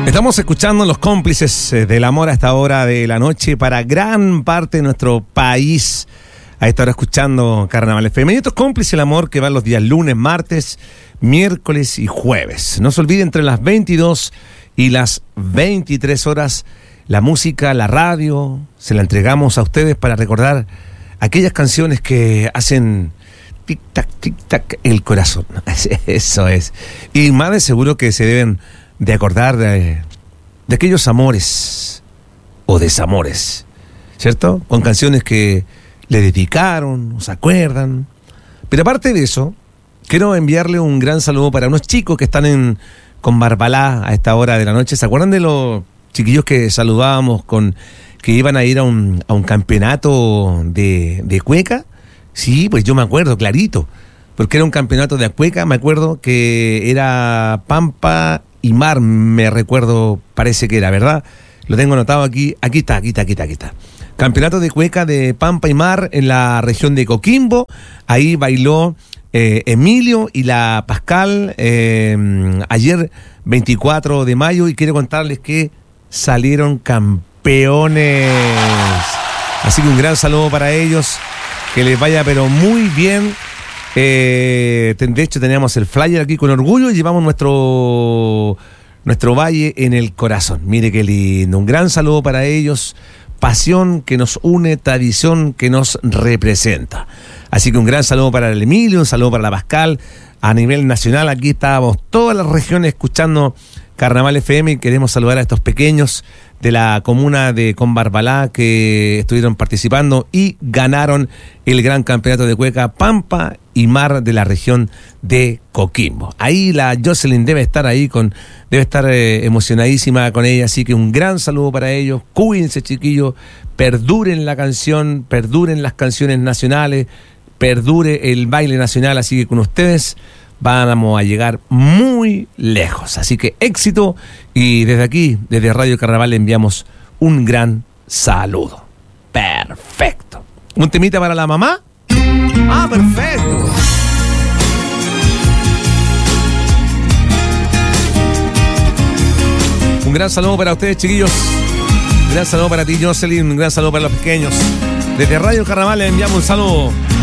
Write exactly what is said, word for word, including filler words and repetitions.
Estamos escuchando Los Cómplices del Amor a esta hora de la noche para gran parte de nuestro país. A esta hora escuchando Carnaval F M. Y estos Cómplices del Amor que van los días lunes, martes, miércoles y jueves. No se olvide, entre las veintidós y las veintitrés horas, la música, la radio, se la entregamos a ustedes para recordar aquellas canciones que hacen tic-tac, tic-tac el corazón. Eso es. Y más de seguro que se deben de acordar de, de aquellos amores o desamores, ¿cierto? Con canciones que le dedicaron, o se acuerdan. Pero aparte de eso, quiero enviarle un gran saludo para unos chicos que están en con Barbalá a esta hora de la noche. ¿Se acuerdan de los chiquillos que saludábamos con que iban a ir a un, a un campeonato de, de cueca? Sí, pues yo me acuerdo, clarito, porque era un campeonato de cueca. Me acuerdo que era Pampa y Mar, me recuerdo, parece que era, ¿verdad? Lo tengo anotado aquí. Aquí está, aquí está, aquí está, aquí está. Campeonato de cueca de Pampa y Mar en la región de Coquimbo. Ahí bailó eh, Emilio y la Pascal eh, ayer veinticuatro de mayo, y quiero contarles que salieron campeones. Así que un gran saludo para ellos, que les vaya pero muy bien. Eh, de hecho teníamos el flyer aquí con orgullo y llevamos nuestro, nuestro valle en el corazón. Mire qué lindo, un gran saludo para ellos. Pasión que nos une, tradición que nos representa. Así que un gran saludo para el Emilio, un saludo para la Pascal. A nivel nacional, aquí estábamos todas las regiones escuchando Carnaval F M, y queremos saludar a estos pequeños de la comuna de Combarbalá que estuvieron participando y ganaron el gran campeonato de cueca Pampa y Mar de la región de Coquimbo. Ahí la Jocelyn debe estar ahí con, debe estar eh, emocionadísima con ella, así que un gran saludo para ellos. Cuídense, chiquillos, perduren la canción, perduren las canciones nacionales, perdure el baile nacional, así que con ustedes vamos a llegar muy lejos. Así que éxito, y desde aquí, desde Radio Carnaval, le enviamos un gran saludo. Perfecto. ¿Un temita para la mamá? Ah, perfecto. Un gran saludo para ustedes, chiquillos. Un gran saludo para ti, Jocelyn. Un gran saludo para los pequeños. Desde Radio Carnaval le enviamos un saludo.